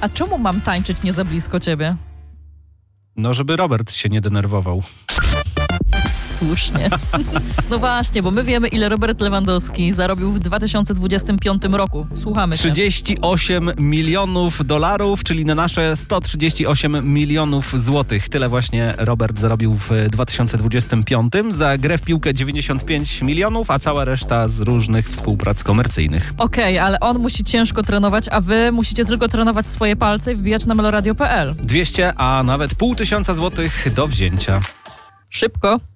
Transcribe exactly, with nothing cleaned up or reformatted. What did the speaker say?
A czemu mam tańczyć nie za blisko ciebie? No, żeby Robert się nie denerwował. Słusznie. No właśnie, bo my wiemy, ile Robert Lewandowski zarobił w dwa tysiące dwudziestym piątym roku. Słuchamy cię. trzydzieści osiem milionów dolarów, czyli na nasze sto trzydzieści osiem milionów złotych. Tyle właśnie Robert zarobił w dwa tysiące dwudziestym piątym. Za grę w piłkę dziewięćdziesiąt pięć milionów, a cała reszta z różnych współprac komercyjnych. Okej, okay, ale on musi ciężko trenować, a wy musicie tylko trenować swoje palce i wbijać na meloradio kropka p l. dwieście, a nawet pół tysiąca złotych do wzięcia. Szybko.